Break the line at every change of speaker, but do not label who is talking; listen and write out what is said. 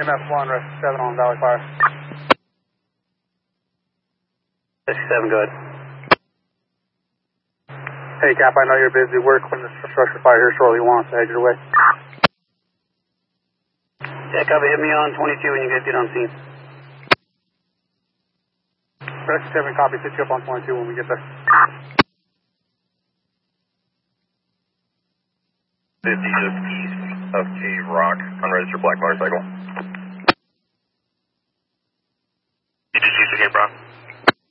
MS1, rest 7 on Valley Fire.
Risk 7, go ahead.
Hey, Cap, I know you're busy. We're clearing this structure fire here shortly. You want us to head your way?
Yeah, copy. Hit me on 22 when you guys get on scene.
Rest 7, copy. Hit you up on 22 when we get there.
50 just east of Cave Rock, unregistered black motorcycle.